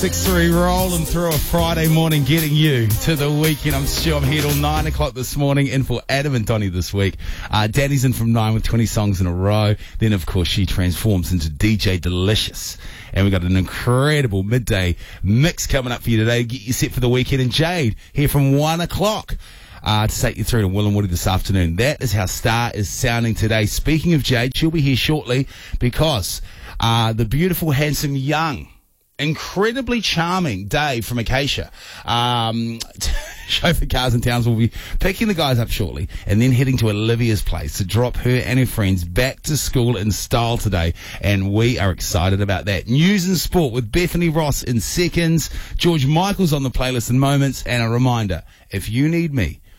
6-3 rolling through a Friday morning, getting you to the weekend. I'm Stu. I'm here till 9 o'clock this morning, in for Adam and Donnie this week. Danny's in from 9 with 20 songs in a row. Then, of course, she transforms into DJ Delicious. And we've got an incredible midday mix coming up for you today. Get you set for the weekend. And Jade here from 1 o'clock. To take you through to Will and Woody this afternoon. That is how Star is sounding today. Speaking of Jade, she'll be here shortly because the beautiful, handsome, young, incredibly charming Dave from Acacia, Chauffeur Cars and Towns, will be picking the guys up shortly and then heading to Olivia's place to drop her and her friends back to school in style today, and we are excited about that. News and sport with Bethany Ross in seconds. George Michael's on the playlist in moments, and a reminder, if you need me,